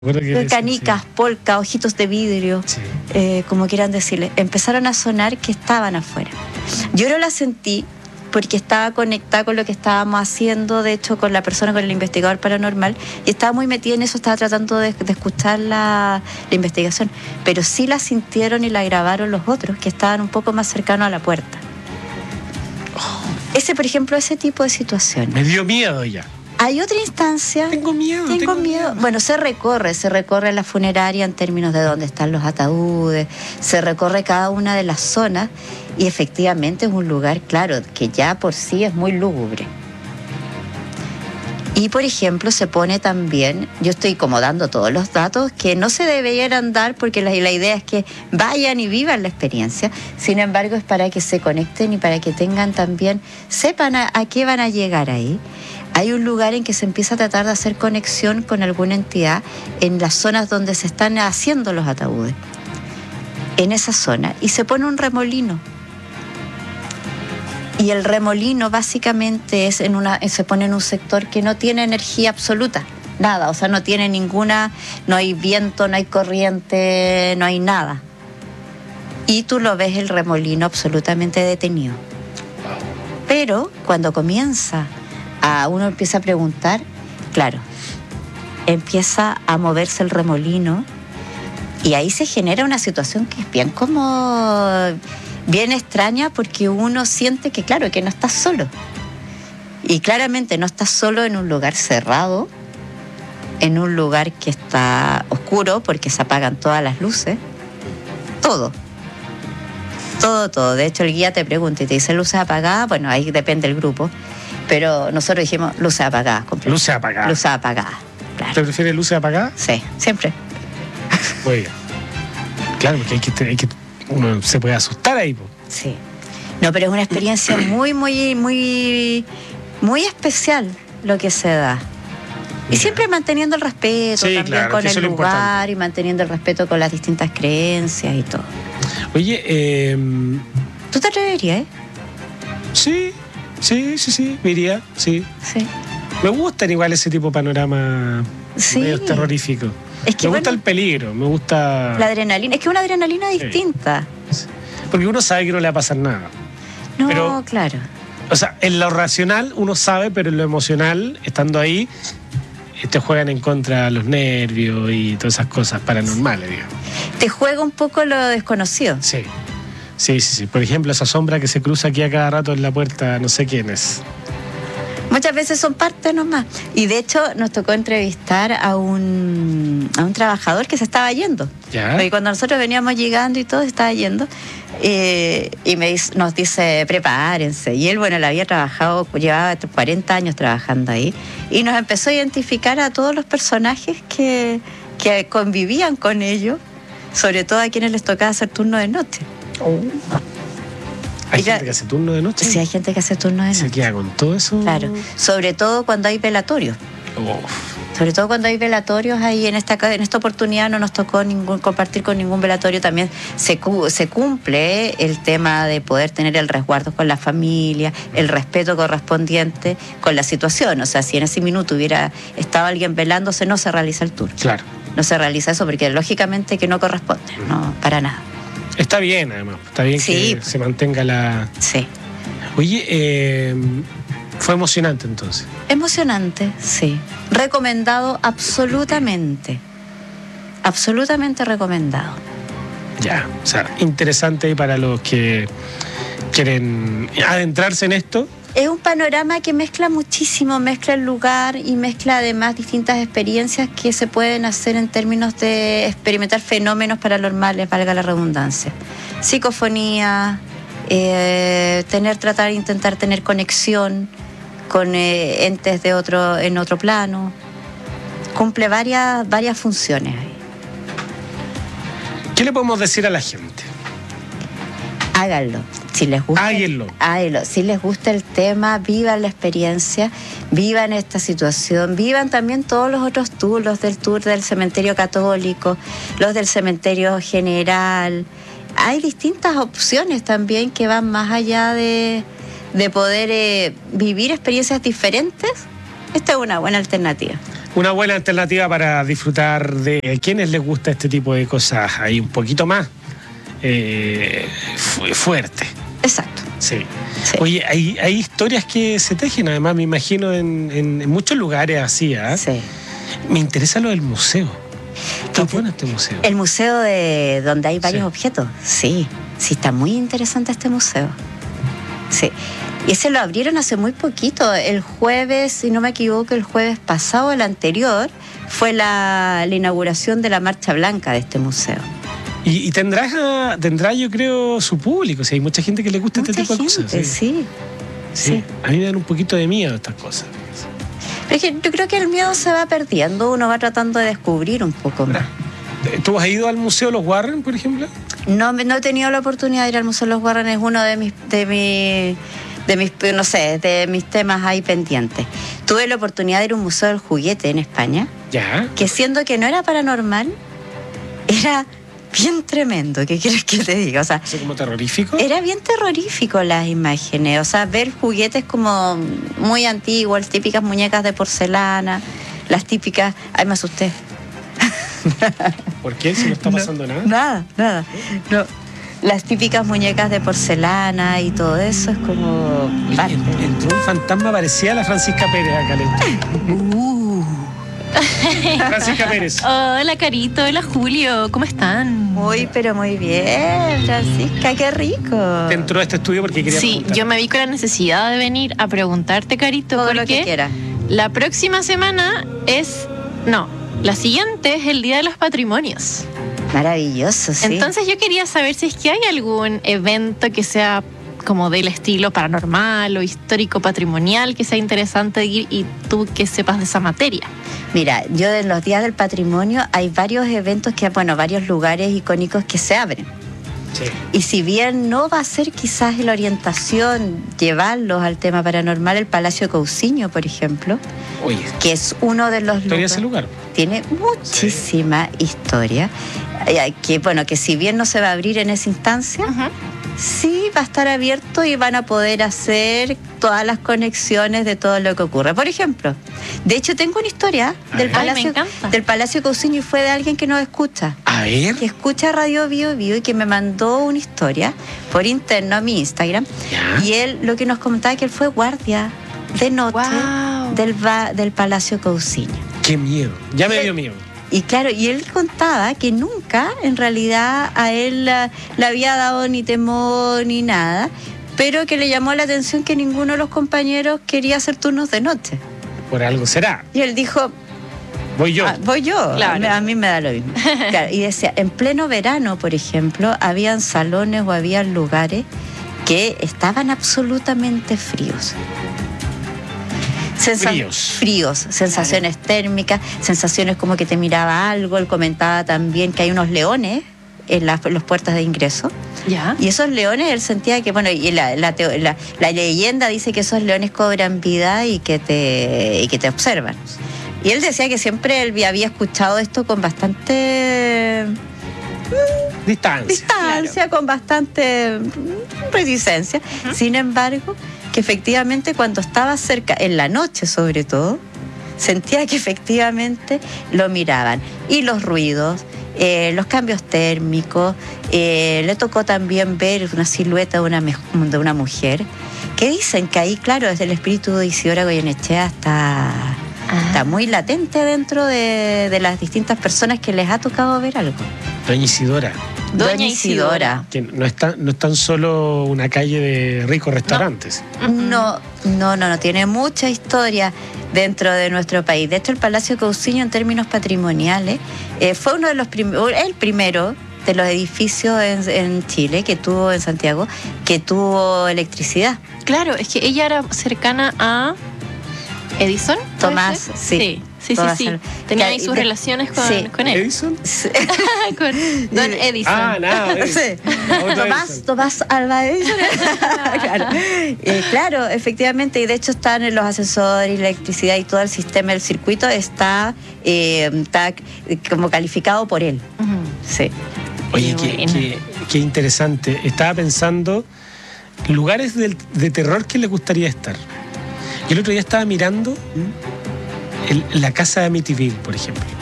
canicas, polca, ojitos de vidrio, sí. Como quieran decirle, empezaron a sonar que estaban afuera. Yo no la sentí porque estaba conectada con lo que estábamos haciendo, de hecho con la persona, con el investigador paranormal, y estaba muy metida en eso, estaba tratando de escuchar la investigación, pero sí la sintieron y la grabaron los otros, que estaban un poco más cercanos a la puerta. Ese, por ejemplo, ese tipo de situaciones. Me dio miedo ya. Hay otra instancia. Tengo miedo. Bueno, se recorre la funeraria en términos de dónde están los ataúdes, se recorre cada una de las zonas y efectivamente es un lugar, claro, que ya por sí es muy lúgubre. Y, por ejemplo, se pone también, yo estoy como dando todos los datos que no se deberían dar porque la idea es que vayan y vivan la experiencia, sin embargo es para que se conecten y para que tengan también, sepan a qué van a llegar ahí. Hay un lugar en que se empieza a tratar de hacer conexión con alguna entidad en las zonas donde se están haciendo los ataúdes, en esa zona, y se pone un remolino. Y el remolino básicamente se pone en un sector que no tiene energía absoluta, nada, o sea, no tiene ninguna, no hay viento, no hay corriente, no hay nada. Y tú lo ves el remolino absolutamente detenido. Pero cuando comienza uno empieza a preguntar, claro, empieza a moverse el remolino y ahí se genera una situación que es bien extraña porque uno siente que, claro, que no estás solo. Y claramente no estás solo en un lugar cerrado, en un lugar que está oscuro porque se apagan todas las luces, todo. De hecho, el guía te pregunta y te dice luces apagadas, bueno, ahí depende del grupo. Pero nosotros dijimos luces apagadas. Luces apagadas. Claro. ¿Te prefieres luces apagadas? Sí, siempre. Muy bien. Claro, porque uno se puede asustar ahí. Sí. No, pero es una experiencia muy, muy, muy, muy especial lo que se da. Y siempre manteniendo el respeto, sí, también claro, con el lugar y manteniendo el respeto con las distintas creencias y todo. Oye, ¿tú te atreverías, Sí, me iría, sí. Me gustan igual ese tipo de panorama medio terrorífico. Es que me gusta el peligro, me gusta... La adrenalina, es que es una adrenalina distinta. Sí. Porque uno sabe que no le va a pasar nada. No, pero, claro. O sea, en lo racional uno sabe, pero en lo emocional, estando ahí, te juegan en contra los nervios y todas esas cosas paranormales, digamos. Te juega un poco lo desconocido. Sí. Por ejemplo, esa sombra que se cruza aquí a cada rato en la puerta, no sé quién es. Muchas veces son parte nomás. Y de hecho nos tocó entrevistar a un trabajador que se estaba yendo. ¿Ya? Porque cuando nosotros veníamos llegando y todo, se estaba yendo. Y nos dice, prepárense. Y él, bueno, él había trabajado, llevaba 40 años trabajando ahí. Y nos empezó a identificar a todos los personajes que convivían con ellos, sobre todo a quienes les tocaba hacer turno de noche. ¿Hay gente que hace turno de noche? Sí, hay gente que hace turno de noche. ¿Se queda con todo eso? Claro, sobre todo cuando hay velatorios. Sobre todo cuando hay velatorios, ahí en esta oportunidad no nos tocó compartir con ningún velatorio. También se cumple el tema de poder tener el resguardo con la familia, el respeto correspondiente con la situación. O sea, si en ese minuto hubiera estado alguien velándose, no se realiza el tour. Claro. No se realiza eso porque lógicamente que no corresponde, no, para nada. Está bien, además. Está bien que se mantenga la... Sí. Oye, fue emocionante entonces. Emocionante, sí. Recomendado absolutamente. Absolutamente recomendado. Ya, o sea, interesante ahí para los que quieren adentrarse en esto. Es un panorama que mezcla muchísimo, mezcla el lugar y mezcla además distintas experiencias que se pueden hacer en términos de experimentar fenómenos paranormales, valga la redundancia. Psicofonía, intentar tener conexión con entes en otro plano. Cumple varias funciones ahí. ¿Qué le podemos decir a la gente? Háganlo. Si les gusta, háganlo. Si les gusta el tema, vivan la experiencia, vivan esta situación, vivan también todos los otros tours, los del tour del cementerio católico, los del cementerio general. Hay distintas opciones también que van más allá de poder vivir experiencias diferentes. Esta es una buena alternativa. Una buena alternativa para disfrutar de quienes les gusta este tipo de cosas ahí un poquito más fuerte. Exacto. Sí. Sí. Oye, hay historias que se tejen, además, me imagino, en muchos lugares así, ¿eh? Sí. Me interesa lo del museo. Está bueno este museo. El museo de donde hay varios Sí. objetos. Sí, sí, está muy interesante este museo. Sí. Y ese lo abrieron hace muy poquito. El jueves, si no me equivoco, el jueves pasado, el anterior, fue la inauguración de la Marcha Blanca de este museo. Y tendrá, yo creo, su público. O sea, hay mucha gente que le gusta Mucha este tipo de gente, cosas. sí. Sí. A mí me dan un poquito de miedo estas cosas. Pero es que yo creo que el miedo se va perdiendo, uno va tratando de descubrir un poco más. ¿Tú has ido al Museo Los Warren, por ejemplo? No he tenido la oportunidad de ir al Museo de los Warren, es uno de mis no sé, de mis temas ahí pendientes. Tuve la oportunidad de ir a un museo del juguete en España, Ya. que siendo que no era paranormal, era bien tremendo, ¿qué quieres que te diga? O sea, ¿Eso como terrorífico? era bien terrorífico las imágenes, o sea, ver juguetes como muy antiguos, típicas muñecas de porcelana, las típicas... Ay, me asusté. ¿Por qué? Si no está pasando nada. Nada. No. Las típicas muñecas de porcelana y todo eso es como... parte. Entró un fantasma, parecía la Francisca Pérez acá. Francisca Pérez. Hola, Carito. Hola, Julio. ¿Cómo están? Pero muy bien, Francisca, qué rico. Te entró a este estudio porque quería Sí, preguntar. yo me vi con la necesidad de venir a preguntarte, Carito, Todo lo que porque quiera. la próxima semana la siguiente es el Día de los Patrimonios. Maravilloso, sí. Entonces yo quería saber si es que hay algún evento que sea como del estilo paranormal o histórico patrimonial que sea interesante ir y tú que sepas de esa materia. Mira, yo en los días del patrimonio hay varios eventos varios lugares icónicos que se abren. Sí. Y si bien no va a ser quizás la orientación llevarlos al tema paranormal, el Palacio Cousiño, por ejemplo, Oye, que es uno de los historia de ese lugar. tiene muchísima historia, que si bien no se va a abrir en esa instancia, sí va a estar abierto y van a poder hacer todas las conexiones de todo lo que ocurre. Por ejemplo, de hecho tengo una historia me encanta. del Palacio Cousiño y fue de alguien que nos escucha. A ver. Que escucha Radio Bio Bio y que me mandó una historia por interno a mi Instagram. Ya. Y él lo que nos comentaba es que él fue guardia de noche Wow. del Palacio Cousiño. Qué miedo. Ya me dio miedo. Y claro, y él contaba que nunca en realidad a él le había dado ni temor ni nada, pero que le llamó la atención que ninguno de los compañeros quería hacer turnos de noche. Por algo será. Y él dijo, Voy yo. voy yo, Claro. a mí me da lo mismo. Claro, y decía, en pleno verano, por ejemplo, habían salones o habían lugares que estaban absolutamente fríos. Fríos, sensaciones térmicas, sensaciones como que te miraba algo. Él comentaba también que hay unos leones en las puertas de ingreso. ¿Ya? Y esos leones, él sentía que, y la leyenda dice que esos leones cobran vida y que te observan. Y él decía que siempre él había escuchado esto con bastante distancia, con bastante reticencia. Sin embargo, que efectivamente cuando estaba cerca, en la noche sobre todo, sentía que efectivamente lo miraban. Y los ruidos, los cambios térmicos, le tocó también ver una silueta de una mujer, que dicen que ahí, claro, desde el espíritu de Isidora Goyenechea está muy latente dentro de las distintas personas que les ha tocado ver algo. Doña Isidora. Doña Isidora. Que no es tan solo una calle de ricos restaurantes. No, tiene mucha historia dentro de nuestro país. De hecho, el Palacio Cousiño, en términos patrimoniales, fue uno de los el primero de los edificios en Chile en Santiago, que tuvo electricidad. Claro, es que ella era cercana a Edison. ¿puede Tomás, ser? sí. Sí. Tenía ahí sus relaciones con él. ¿Edison? Sí. Con Don Edison. Nada. Sí. Tomás Alva Edison. Claro, efectivamente, y de hecho están en los ascensores, la electricidad y todo el sistema, el circuito está como calificado por él. Ujú. Sí. Oye, Qué qué interesante. Estaba pensando lugares de terror que le gustaría estar. Yo el otro día estaba mirando La casa de Amityville, por ejemplo.